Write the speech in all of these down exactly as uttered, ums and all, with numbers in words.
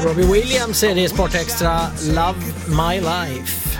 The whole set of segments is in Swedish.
Robbie Williams är det i Sport Extra, Love My Life.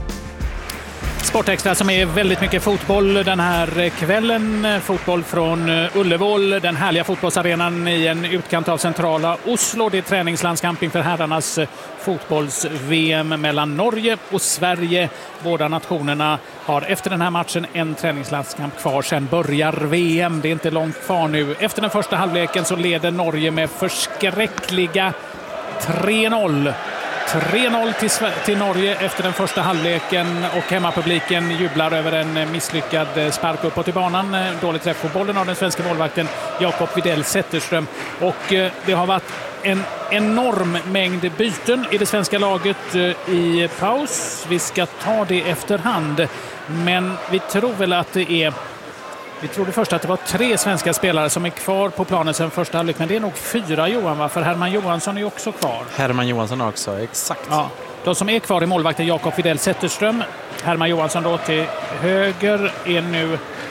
Sport Extra som är väldigt mycket fotboll den här kvällen. Fotboll från Ullevål, den härliga fotbollsarenan i en utkant av centrala Oslo. Det är träningslandskamp inför herrarnas fotbolls-V M mellan Norge och Sverige. Båda nationerna har efter den här matchen en träningslandskamp kvar. Sen börjar V M. Det är inte långt kvar nu. Efter den första halvleken så leder Norge med förskräckliga tre noll. tre noll till, till Norge efter den första halvleken och hemmapubliken jublar över en misslyckad spark uppåt i banan. Dålig träff på bollen av den svenska målvakten Jakob Widell Zetterström. Och det har varit en enorm mängd byten i det svenska laget i paus. Vi ska ta det efterhand. Men vi tror väl att det är... Vi trodde först att det var tre svenska spelare som är kvar på planen sedan första halvlek, men det är nog fyra, Johan, va? För Herman Johansson är ju också kvar. Herman Johansson också, exakt. Ja, de som är kvar i målvakten Jakob Widell Zetterström. Herman Johansson då till höger är nu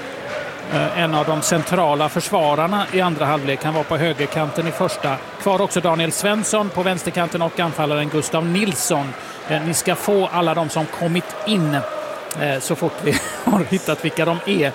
eh, en av de centrala försvararna i andra halvlek. Han var på högerkanten i första. Kvar också Daniel Svensson på vänsterkanten och anfallaren Gustav Nilsson. Eh, ni ska få alla de som kommit in eh, så fort vi har hittat vilka de är.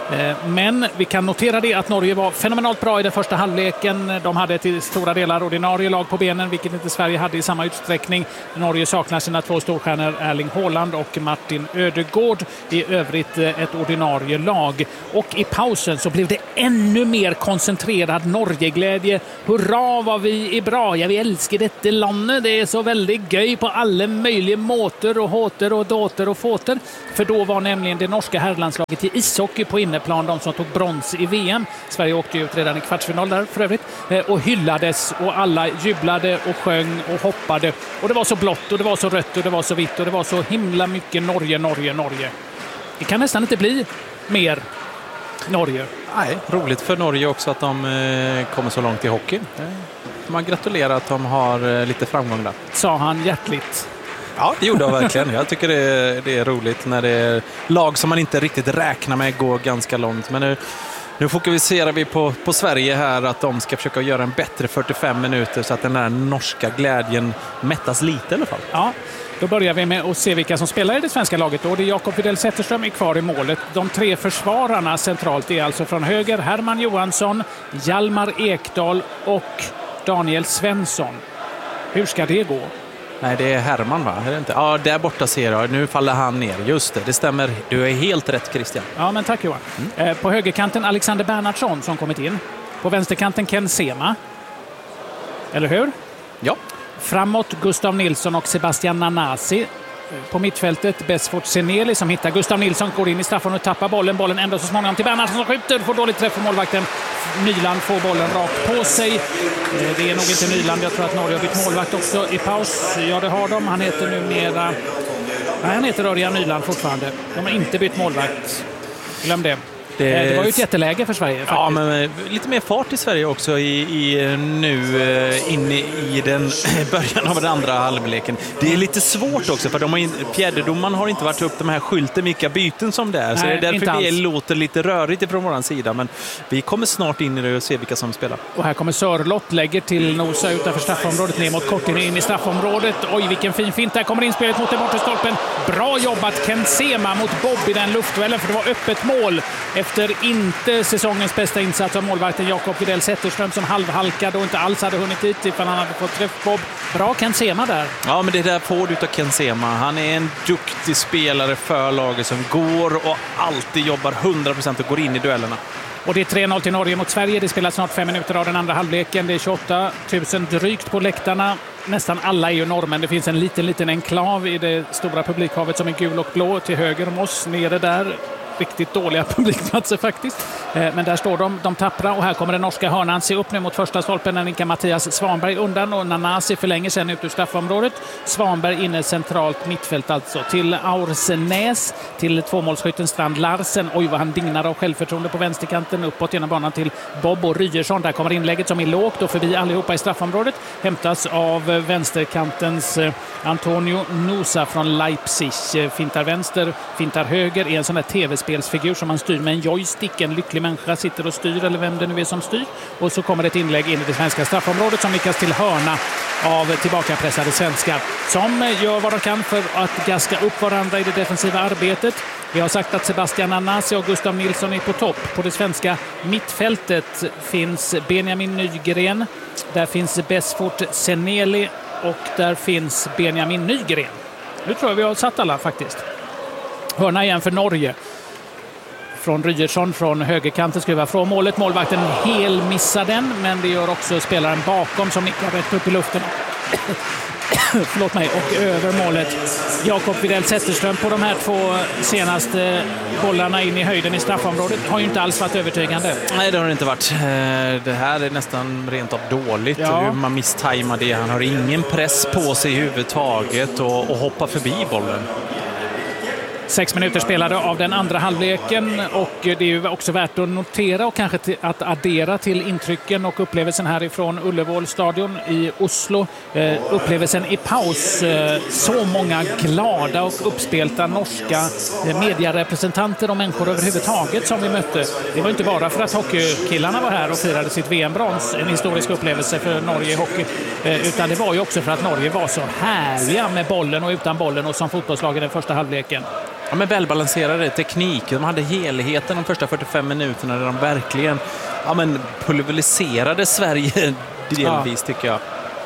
Men vi kan notera det att Norge var fenomenalt bra i den första halvleken. De hade till stora delar ordinarie lag på benen, vilket inte Sverige hade i samma utsträckning. Norge saknar sina två storstjärnor Erling Haaland och Martin Ödegård. I övrigt ett ordinarie lag. Och i pausen så blev det ännu mer koncentrerad Norge-glädje. Hurra vad vi är bra! Ja, vi älskar detta landet. Det är så väldigt göj på alla möjliga måter och håter och dåter och fåter. För då var nämligen det norska herrlandslaget i ishockey på inne plan, de som tog brons i V M. Sverige åkte ut redan i kvartsfinal där för övrigt och hyllades och alla jublade och sjöng och hoppade. Och det var så blått och det var så rött och det var så vitt och det var så himla mycket Norge, Norge, Norge. Det kan nästan inte bli mer Norge. Nej, roligt för Norge också att de eh, kommer så långt i hockey. Man gratulerar att de har eh, lite framgång där. Sa han hjärtligt. Ja, det gjorde jag verkligen. Jag tycker det är, det är roligt när det är lag som man inte riktigt räknar med går ganska långt. Men nu, nu fokuserar vi på, på Sverige här, att de ska försöka göra en bättre fyrtiofem minuter så att den där norska glädjen mättas lite i alla fall. Ja, då börjar vi med att se vilka som spelar i det svenska laget. Och det är Jakob Widell Zetterström är kvar i målet. De tre försvararna centralt är alltså från höger Herman Johansson, Hjalmar Ekdal och Daniel Svensson. Hur ska det gå? Nej, det är Herman, va? Är det inte? Ja, där borta ser jag. Nu faller han ner. Just det, det stämmer. Du är helt rätt, Christian. Ja, men tack Johan. Mm. På högerkanten Alexander Bernhardsson som kommit in. På vänsterkanten Ken Sema. Eller hur? Ja. Framåt Gustav Nilsson och Sebastian Nanasi. På mittfältet Besfort Seneli som hittar Gustav Nilsson, går in i straffen och tappar bollen. Bollen ändå så småningom till Bernhardsson som skjuter. Får dåligt träff på målvakten. Nyland får bollen rakt på sig. Det är nog inte Nyland. Jag tror att Norge har bytt målvakt också i paus. Ja, det har de. Han heter numera... Nej, han heter Örjan Nyland fortfarande. De har inte bytt målvakt. Glöm det. Det... det var ju ett jätteläge för Sverige faktiskt. Ja, men lite mer fart i Sverige också i, i nu inne i den början av den andra halvleken. Det är lite svårt också för de har in, fjärdedomaren har inte varit upp de här skylten vilka byten som det är. Nej, så det är därför det låter lite rörigt ifrån vår sida. Men vi kommer snart in i det och se vilka som spelar. Och här kommer Sörlott, lägger till Nosa utanför straffområdet ner mot Kortin in i straffområdet. Oj, vilken fin fint. Där kommer inspelet mot den bortre stolpen. Bra jobbat Ken Sema mot Bob i den luftduellen, för det var öppet mål. Efter inte säsongens bästa insats av målvakten Jakob Widell Zetterström som halvhalkade och inte alls hade hunnit hit ifall han hade fått träff Bob. Bra Ken Sema där. Ja, men det där får du av Ken Sema. Han är en duktig spelare för laget som går och alltid jobbar hundra procent och går in i duellerna. Och det är tre noll till Norge mot Sverige. Det spelas snart fem minuter av den andra halvleken. Det är tjugoåtta tusen drygt på läktarna. Nästan alla är ju norrmän. Det finns en liten, liten enklav i det stora publikhavet som är gul och blå till höger om oss. Nere där. Riktigt dåliga publikplatser faktiskt. Men där står de, de tappra, och här kommer den norska hörnan. Se upp nu mot första stolpen. När nickar Mattias Svanberg undan och Nanasi förlänger sen ut ur straffområdet. Svanberg inne centralt mittfält alltså. Till Aursnäs, till tvåmålsskytten Strand Larsen. Oj, vad han dignar av självförtroende på vänsterkanten. Uppåt genom banan till Bob och Rygersson. Där kommer inlägget som är lågt och förbi allihopa i straffområdet. Hämtas av vänsterkantens Antonio Nosa från Leipzig. Fintar vänster, fintar höger. Är en sån där tv-spelsfigur som man styr med en joystick. En lycklig människa sitter och styr, eller vem det nu är som styr. Och så kommer ett inlägg in i det svenska straffområdet som nickas till hörna. av tillbakapressade svenskar som gör vad de kan för att gaska upp varandra i det defensiva arbetet. Vi har sagt att Sebastian Anasi och Gustav Nilsson är på topp. På det svenska mittfältet finns Benjamin Nygren, där finns Besfort Seneli och där finns Benjamin Nygren. Nu tror jag vi har satt alla faktiskt. Hörna igen för Norge. Från Ryerson från högerkanten skruvar från målet. Målvakten hel missar den, men det gör också spelaren bakom som nickar rätt upp i luften. Förlåt mig, och över målet. Jakob Widell Zetterström på de här två senaste bollarna in i höjden i straffområdet har ju inte alls varit övertygande. Nej, det har det inte varit. Det här är nästan rent av dåligt. Ja. Hur man misstajmar det. Han har ingen press på sig i huvudtaget och, och hoppar förbi bollen. Sex minuter spelade av den andra halvleken och det är ju också värt att notera och kanske till, att addera till intrycken och upplevelsen härifrån Ullevål stadion i Oslo. Eh, upplevelsen i paus. Eh, så många glada och uppspelta norska eh, medierepresentanter och människor överhuvudtaget som vi mötte. Det var inte bara för att hockeykillarna var här och firade sitt V M-brons, en historisk upplevelse för Norge i hockey, eh, utan det var ju också för att Norge var så härliga med bollen och utan bollen och som fotbollslag i den första halvleken. Ja, men välbalanserade teknik. De hade helheten de första fyrtiofem minuterna där de verkligen ja, men pulveriserade Sverige delvis, ja. Tycker jag.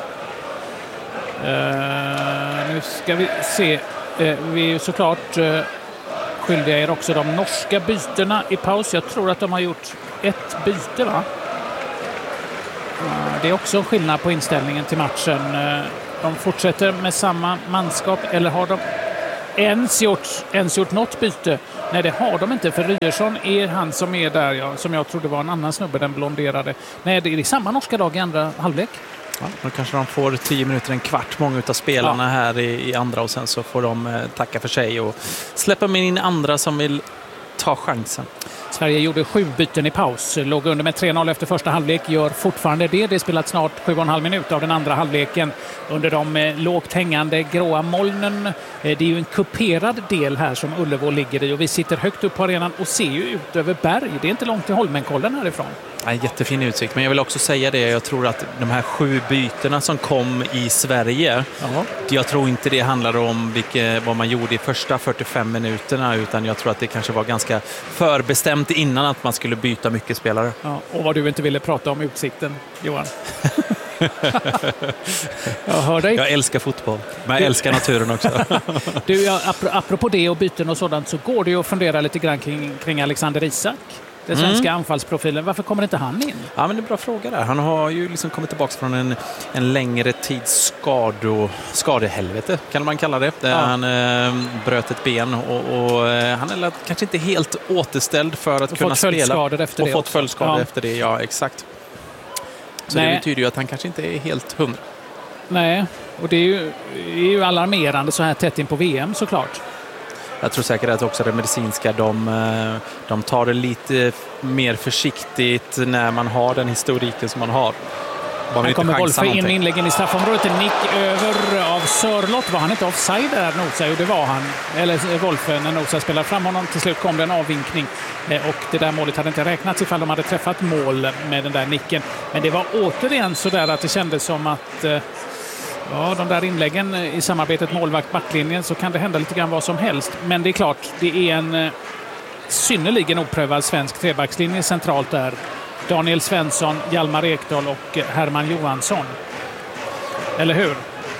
Uh, nu ska vi se. Uh, vi är såklart uh, skyldiga er också de norska bytena i paus. Jag tror att de har gjort ett byte, va? Uh, det är också en skillnad på inställningen till matchen. Uh, de fortsätter med samma manskap, eller har de ens gjort, ens gjort något byte? Nej, det har de inte, för Ryerson är han som är där, ja, som jag trodde var en annan snubbe, den blonderade. Nej, det är samma norska lag i andra halvlek. Ja, då kanske de får tio minuter, en kvart, många av spelarna, ja, här i, i andra, och sen så får de eh, tacka för sig och släppa med in andra som vill ta chansen. Sverige gjorde sju byten i paus, låg under med tre noll efter första halvlek, gör fortfarande det. Det är spelat snart sju och en halv minut av den andra halvleken under de eh, lågt hängande gråa molnen. Eh, det är ju en kuperad del här som Ullevål ligger i och vi sitter högt upp på arenan och ser ju ut över berg. Det är inte långt till Holmenkollen härifrån. Ja, jättefin utsikt, men jag vill också säga det, jag tror att de här sju bytena som kom i Sverige, Aha. jag tror inte det handlar om vilka, vad man gjorde i första fyrtiofem minuterna, utan jag tror att det kanske var ganska förbestämt innan att man skulle byta mycket spelare. Ja, och vad du inte ville prata om utsikten, Johan. Jag hör dig. Jag älskar fotboll, men jag du... älskar naturen också. Du, ja, apropå det och byten och sådant, så går det ju att fundera lite grann kring, kring Alexander Isak. Den svenska mm. anfallsprofilen. Varför kommer inte han in? Ja, men det är en bra fråga där. Han har ju liksom kommit tillbaka från en, en längre tids skado, skadehelvete, kan man kalla det. Ja. Han eh, bröt ett ben och, och eh, han är kanske inte helt återställd för att och kunna spela. Efter och det fått följdskador ja. efter det, ja, exakt. Så Nej. det betyder ju att han kanske inte är helt hundra. Nej, och det är ju, är ju alarmerande så här tätt in på V M såklart. Jag tror säkert att också det medicinska, de, de tar det lite mer försiktigt när man har den historiken som man har. Bara han kommer boll för in inläggen i straffområdet. En nick över av Sörlott. Var han inte offside där, Nosa? Jo, det var han. Eller Wolfen, när Nosa spelar fram honom. Till slut kom det en avvinkning. Och det där målet hade inte räknats ifall de hade träffat mål med den där nicken. Men det var återigen så där att det kändes som att... Ja, de där inläggen i samarbetet målvakt-backlinjen, så kan det hända lite grann vad som helst. Men det är klart, det är en synnerligen oprövad svensk trebackslinje centralt där. Daniel Svensson, Hjalmar Ekdal och Herman Johansson. Eller hur?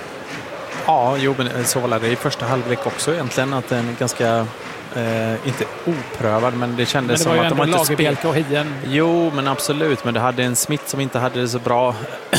Ja, jo, men så var det i första halvlek också egentligen, att den är ganska... Eh, inte oprövad, men det kändes men det som att de inte spelat. Och Hien. Jo, men absolut. Men det hade en Smith som inte hade det så bra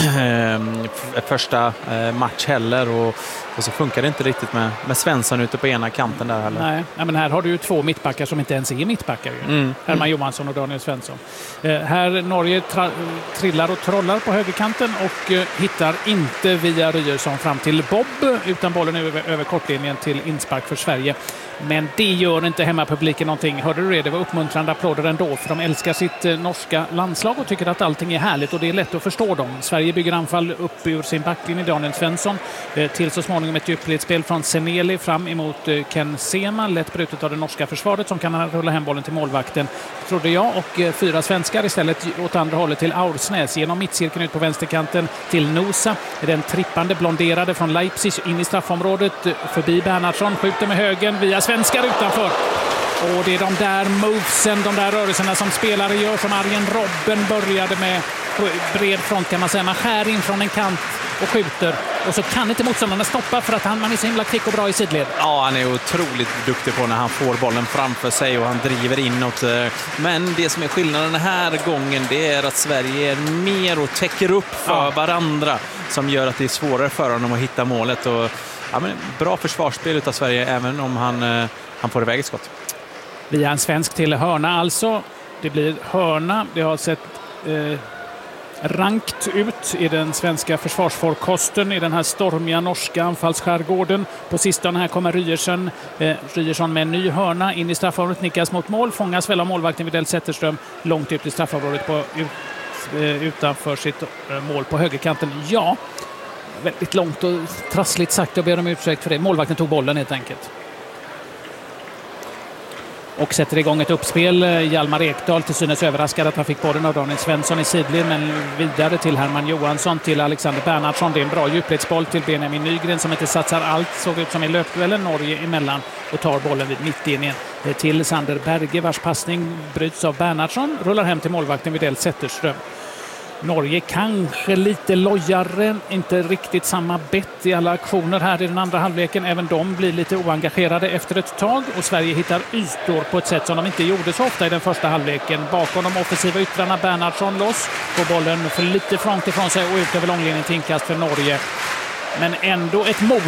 första match heller. Och, och så funkar det inte riktigt med, med Svensson ute på ena kanten där heller. Nej, ja, men här har du ju två mittbackar som inte ens är mittbackar. Ju. Mm. Herman Johansson och Daniel Svensson. Eh, här Norge tra- trillar och trollar på högerkanten och eh, hittar inte via Ryerson fram till Bob, utan bollen över, över kortlinjen till inspark för Sverige. Men det gör inte hemmapubliken någonting. Hörde du det? Det var uppmuntrande applåder ändå, för de älskar sitt eh, norska landslag och tycker att allting är härligt och det är lätt att förstå dem. Sverige bygger anfall upp ur sin backlinje, Daniel Svensson, eh, till så småningom småningom ett djupledsspel från Seneli fram emot eh, Ken Sema. Lätt brutet av det norska försvaret som kan rulla hem bollen till målvakten, trodde jag. Och eh, fyra svenskar istället åt andra hållet till Aursnäs. Genom mittcirkeln ut på vänsterkanten till Nosa. Den trippande blonderade från Leipzig in i straffområdet. Förbi Bernhardsson, skjuter med högen via svenskar utanför. Och det är de där movesen, de där rörelserna som spelare gör, som Arjen Robben började med på bred front kan man säga. Man skär in från en kant och skjuter. Och så kan inte motståndarna stoppa för att han, man är så himla kvick och bra i sidled. Ja, han är otroligt duktig på när han får bollen framför sig och han driver inåt. Men det som är skillnaden den här gången, det är att Sverige är mer och täcker upp för ja. varandra, som gör att det är svårare för honom att hitta målet. Och, ja, men bra försvarsspel utav Sverige, även om han, han får iväg ett skott. Via en svensk till hörna alltså. Det blir hörna. Det har sett eh, rankt ut i den svenska försvarsforkosten i den här stormiga norska anfallsskärgården. På sistone här kommer Ryerson, eh, Ryerson med en ny hörna in i straffområdet, nickas mot mål, fångas väl av målvakten Widell Zetterström långt ut i straffområdet på, ut, eh, utanför sitt eh, mål på högerkanten. Ja, väldigt långt och trassligt sagt, jag ber om ursäkt för det. Målvakten tog bollen helt enkelt. Och sätter igång ett uppspel. Hjalmar Ekdal till synes överraskad att han fick bollen av Daniel Svensson i sidled, men vidare till Herman Johansson, till Alexander Bernhardsson. Det är en bra djupledsboll till Benjamin Nygren som inte satsar allt, såg ut som i löpduellen Norge emellan, och tar bollen vid mittlinjen till Sander Berge, vars passning bryts av Bernhardsson, rullar hem till målvakten Widell Zetterström. Norge kanske lite lojare, inte riktigt samma bett i alla aktioner här i den andra halvleken. Även de blir lite oengagerade efter ett tag, och Sverige hittar ytor på ett sätt som de inte gjorde så ofta i den första halvleken. Bakom de offensiva yttrarna Bernhardsson loss, får bollen för lite frångt ifrån sig och ut över långlinjen till inkast för Norge. Men ändå ett mod.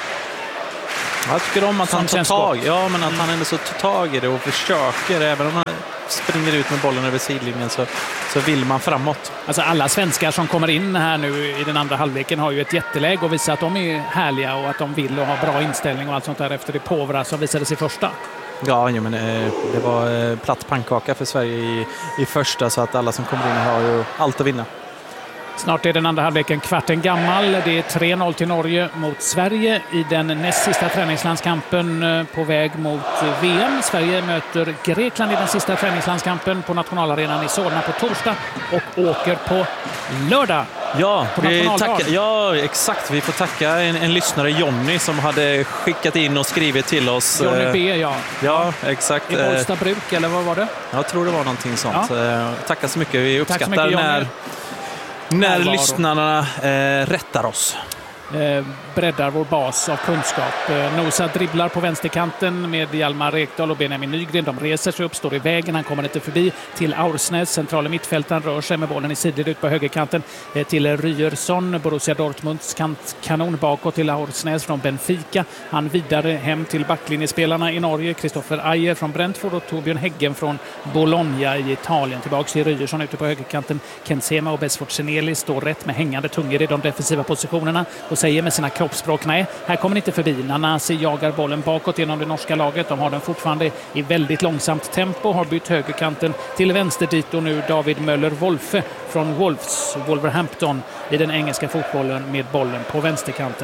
Jag tycker om att han tar tag, ja, men att han ändå så tar tag i det och försöker, även om han springer ut med bollen över sidlinjen, så, så vill man framåt. Alltså alla svenskar som kommer in här nu i den andra halvleken har ju ett jätteläge och visar att de är härliga och att de vill och har bra inställning och allt sånt där efter det påvra som visades i första. Ja, ja men eh, det var eh, platt pannkaka för Sverige i, i första, så att alla som kommer in har ju allt att vinna. Snart är den andra halvleken kvarten gammal. Det är tre noll till Norge mot Sverige i den näst sista träningslandskampen på väg mot V M. Sverige möter Grekland i den sista träningslandskampen på nationalarenan i Solna på torsdag och åker på lördag. Ja, vi tackar, ja, exakt. Vi får tacka en, en lyssnare, Jonny, som hade skickat in och skrivit till oss. Jonny B, ja. Ja, exakt. I Bollstabruk, eller vad var det? Jag tror det var någonting sånt. Ja. Tackar så mycket. Vi uppskattar Tack så mycket, när... När Närvaro. lyssnarna eh, rättar oss. Eh, breddar vår bas av kunskap. Eh, Nosa dribblar på vänsterkanten med Hjalmar Ekdal och Benjamin Nygren. De reser sig upp, står i vägen. Han kommer inte förbi till Aursnäs. Centrala mittfältaren rör sig med bollen i sidled ut på högerkanten eh, till Ryerson. Borussia Dortmunds kant kanon bakåt till Aursnäs från Benfica. Han vidare hem till backlinjespelarna i Norge. Kristoffer Ajer från Brentford och Torbjörn Häggen från Bologna i Italien. Tillbaks till Ryerson ute på högerkanten. Ken Sema och Besford Seneli står rätt med hängande tungor i de defensiva positionerna och säger med sina kroppsspråk: nej, här kommer inte förbi. Nanasi jagar bollen bakåt genom det norska laget. De har den fortfarande i väldigt långsamt tempo. Har bytt högerkanten till vänster dit, och nu David Möller-Wolfe från Wolves, Wolverhampton, i den engelska fotbollen med bollen på vänsterkanten.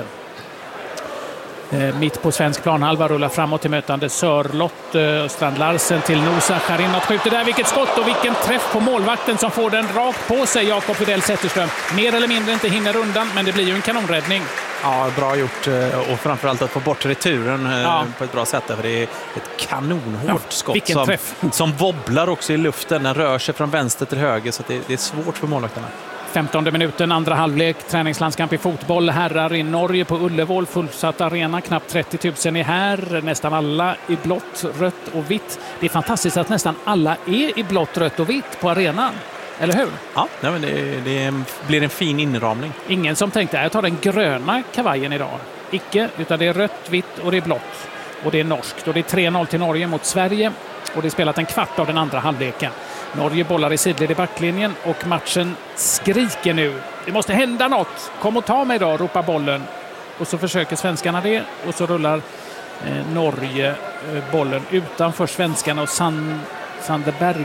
Eh, mitt på svensk planhalva rullar framåt till mötande Sörlott. Eh, Strand Larsen till Nosa. Skär inåt, skjuter där. Vilket skott och vilken träff på målvakten som får den rakt på sig. Jakob Widell Zetterström. Mer eller mindre inte hinner undan, men det blir ju en kanonräddning. Ja, bra gjort. Och framförallt att få bort returen ja. på ett bra sätt. För det är ett kanonhårt ja, skott som, som wobblar också i luften. Den rör sig från vänster till höger, så det, det är svårt för målvakterna. femtonde minuten, andra halvlek, träningslandskamp i fotboll. Herrar i Norge på Ullevål, fullsatt arena, knappt trettio tusen är här. Nästan alla i blått, rött och vitt. Det är fantastiskt att nästan alla är i blått, rött och vitt på arenan. Eller hur? Ja, men det, det blir en fin inramning. Ingen som tänkte att jag tar den gröna kavajen idag. Icke, utan det är rött, vitt och det är blått. Och det är norskt. Och det är tre noll till Norge mot Sverige. Och det är spelat en kvart av den andra halvleken. Norge bollar i sidled i backlinjen och matchen skriker nu: det måste hända något, kom och ta mig då, ropar bollen. Och så försöker svenskarna det, och så rullar eh, Norge eh, bollen utanför svenskarna, och San, Sander Berge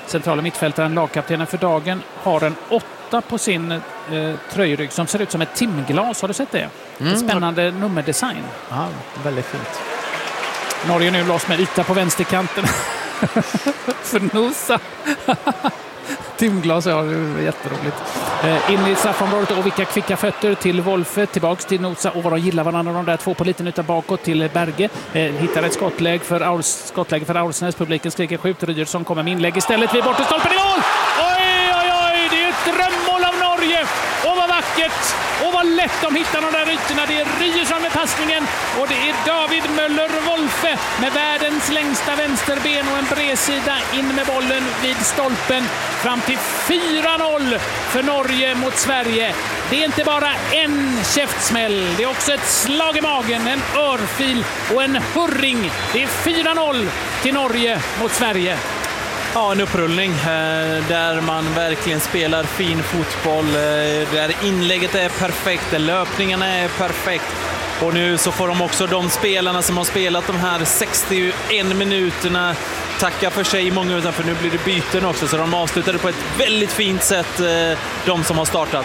centrala mittfältaren, lagkaptenen för dagen, har en åtta på sin eh, tröjrygg som ser ut som ett timglas. Har du sett det? Mm. En spännande nummerdesign. Ja, väldigt fint. Norge nu loss med yta på vänsterkanten. För Nosa. Timglas, ja, det är jätteroligt. Eh, in i straffområdet och vilka kvicka fötter till Wolfe, tillbaks till Nosa och vad de gillar varandra, de där två på liten yta bakåt till Berge. Eh, hittar ett skottläge för, Aurs, skottläge för Aursnäs, publiken skriker skjut, Rygersson kommer med inlägg istället vid bortre stolpen i mål! Oj, oj, oj, det är ett drömmål av Norge! Och vad vackert! Och vad lätt de hittar de där ytorna. Det är Rygersson med passningen och det är David Möller-Wolfe med världens längsta vänsterben och en bredsida in med bollen vid stolpen fram till fyra noll för Norge mot Sverige. Det är inte bara en käftsmäll, det är också ett slag i magen, en örfil och en hurring. Det är fyra noll till Norge mot Sverige. Ja, en upprullning där man verkligen spelar fin fotboll, där inlägget är perfekt, där löpningarna är perfekt. Och nu så får de också de spelarna som har spelat de här sextioen minuterna tacka för sig i många minuter, för nu blir det byten också. Så de avslutade på ett väldigt fint sätt, de som har startat.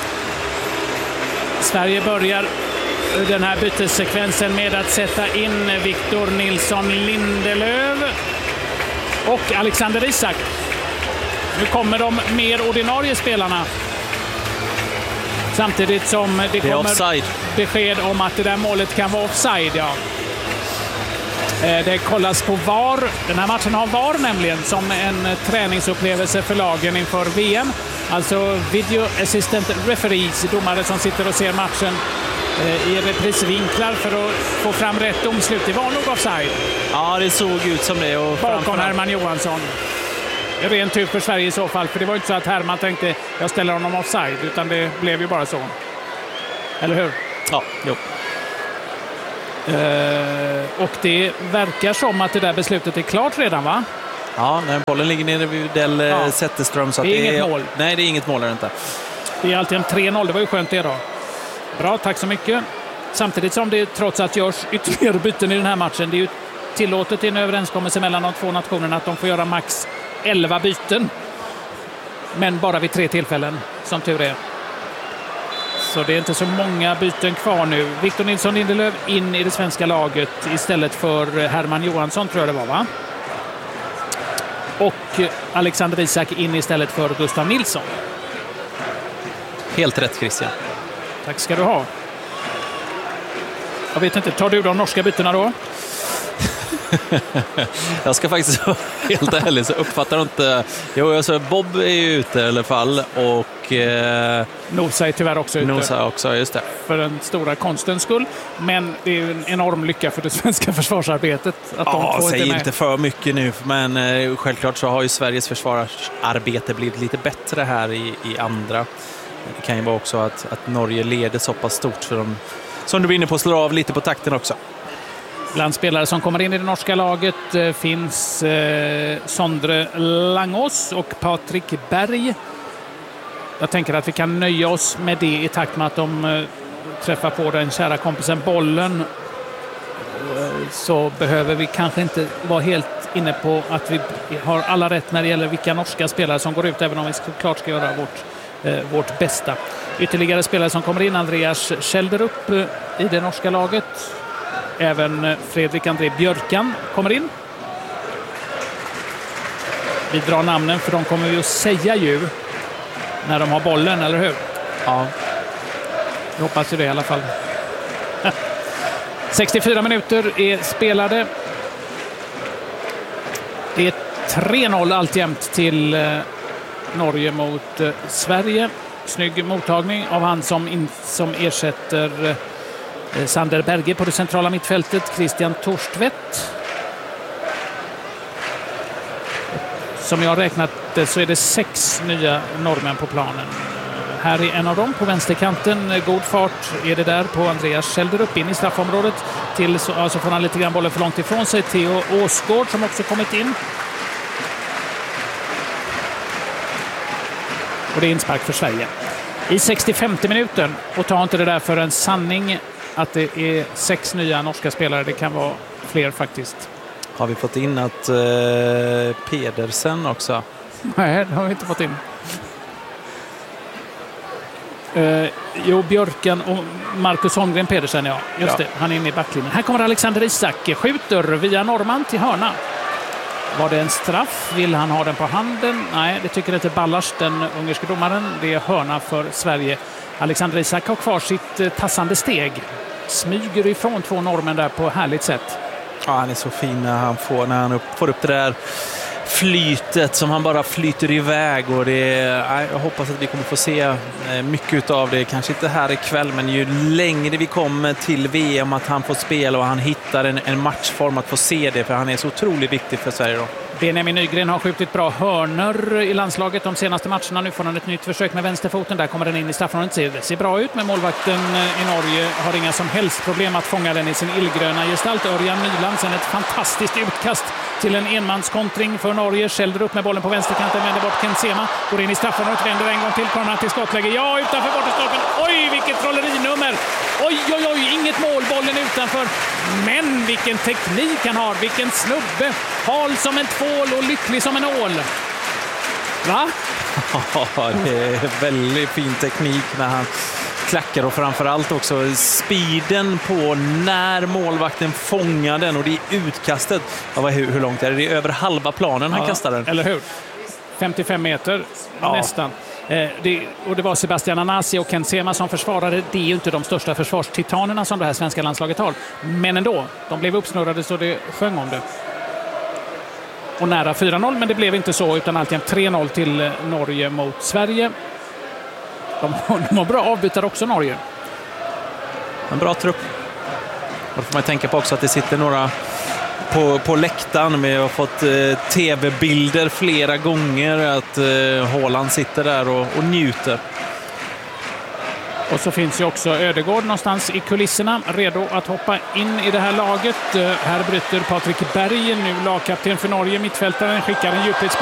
Sverige börjar den här bytessekvensen med att sätta in Victor Nilsson Lindelöf och Alexander Isak. Nu kommer de mer ordinarie spelarna. Samtidigt som det, det kommer offside. Besked om att det där målet kan vara offside. Ja. Det kollas på V A R. Den här matchen har V A R nämligen som en träningsupplevelse för lagen inför V M. Alltså Video Assistant Referees, domare som sitter och ser matchen i reprisvinklar för att få fram rätt domslut. Det var nog offside. Ja, det såg ut som det. Och bakom Herman Johansson. Rent tur för Sverige i så fall, för det var inte så att Herman tänkte jag ställer honom offside, utan det blev ju bara så. Eller hur? Ja, jo. Uh, och det verkar som att det där beslutet är klart redan, va? Ja, när bollen ligger nere vid Del ja. Zetterström. Så det är att det inget är, mål. Nej, det är inget mål. Är det inte. Det är alltid en tre noll, det var ju skönt det då. Bra, tack så mycket. Samtidigt som det trots att görs ytterligare byten i den här matchen. Det är ju tillåtet i en överenskommelse mellan de två nationerna att de får göra max elva byten. Men bara vid tre tillfällen, som tur är. Så det är inte så många byten kvar nu. Victor Nilsson Lindelöf in i det svenska laget istället för Herman Johansson, tror jag det var, va? Och Alexander Isak in istället för Gustav Nilsson. Helt rätt, Christian. Tack ska du ha. Jag vet inte, tar du de norska bytena då? Jag ska faktiskt vara helt ärlig, så uppfattar du inte. Jo, alltså Bob är ju ute i alla fall och eh... Nosa är tyvärr också ute. Nosa också, just det. För den stora konstens skull. Men det är en enorm lycka för det svenska försvarsarbetet att ja, de två säg inte, inte för mycket nu, men eh, självklart så har ju Sveriges försvarsarbete blivit lite bättre här i, i andra. Det kan ju vara också att, att Norge leder så pass stort för dem, som du var inne på, slår av lite på takten också. Bland spelare som kommer in i det norska laget eh, finns eh, Sondre Langås och Patrik Berg. Jag tänker att vi kan nöja oss med det i takt med att de eh, träffar på den kära kompisen bollen. Eh, så behöver vi kanske inte vara helt inne på att vi har alla rätt när det gäller vilka norska spelare som går ut, även om vi såklart ska göra vårt, eh, vårt bästa. Ytterligare spelare som kommer in, Andreas Kjelderup eh, i det norska laget. Även Fredrik André Björkan kommer in. Vi drar namnen för de kommer vi att säga ju när de har bollen, eller hur? Ja. Jag hoppas ju det i alla fall. sextiofyra minuter är spelade. Det är tre noll alltjämt till eh, Norge mot eh, Sverige. Snygg mottagning av han som, in, som ersätter eh, Sander Berge på det centrala mittfältet, Christian Torstvedt. Som jag har räknat så är det sex nya norrmän på planen. Här är en av dem på vänsterkanten. God fart är det där på Andreas Kjelderup in i straffområdet. Till så alltså får han lite grann bollen för långt ifrån sig. Theo Åsgård som också kommit in. Och det är inspark för Sverige. I sextiofemte minuten, och ta inte det där för en sanning att det är sex nya norska spelare. Det kan vara fler faktiskt. Har vi fått in att eh, Pedersen också Nej, det har vi inte fått in. Uh, jo, Björken och Marcus Holmgren Pedersen, ja. Just ja. det, han är inne i backlinjen. Här kommer Alexander Isak, skjuter via Norman till hörna. Var det en straff? Vill han ha den på handen? Nej, det tycker inte Ballars, den ungerske domaren. Det är hörna för Sverige. Alexander Isak har kvar sitt uh, tassande steg. Smyger ifrån två normen där på härligt sätt. Ja, han är så fin när han får, när han upp, får upp det där flytet som han bara flyter iväg, och det är, jag hoppas att vi kommer få se mycket av det, kanske inte här ikväll, men ju längre vi kommer till V M att han får spela och han hittar en, en matchform att få se det, för han är så otroligt viktig för Sverige då. Benjamin Nygren har skjutit bra hörnor i landslaget de senaste matcherna. Nu får han ett nytt försök med vänsterfoten. Där kommer den in i straffområdet. Det ser bra ut, men målvakten i Norge har inga som helst problem att fånga den i sin illgröna gestalt. Örjan Nyland, sen ett fantastiskt utkast till en enmanskontring för Norge. Skäller upp med bollen på vänsterkanten, vänder bort Kensema. Går in i straffområdet, vänder en gång till. Kommer han till skottläge. Ja, utanför bortastolpen. Oj, vilket trollerinummer! Oj, oj, oj, inget mål. Bollen utanför. Men vilken teknik han har. Vilken snubbe. Hal som en tvål och lycklig som en ål. Va? Ja, det är väldigt fin teknik när han klackar, och framförallt också speeden på när målvakten fångar den, och det är utkastet. Ja, hur, hur långt är det? Det är över halva planen han ja, kastar den. Eller hur? femtiofem meter ja. nästan. Eh, det, och det var Sebastian Anasi och Kensema som försvarade. Det är ju inte de största försvarstitanerna som det här svenska landslaget har. Men ändå, de blev uppsnurrade så det sjöng om det. Och nära fyra noll, men det blev inte så, utan alltid tre noll till Norge mot Sverige. De, de har bra avbytare också, Norge. En bra trupp. Och då får man tänka på också att det sitter några på, på läktaren. Vi har fått eh, tv-bilder flera gånger att eh, Haaland sitter där och, och njuter. Och så finns ju också Ödegård någonstans i kulisserna, redo att hoppa in i det här laget. Här bryter Patrik Berg, nu lagkapten för Norge. Mittfältaren skickar en djupleds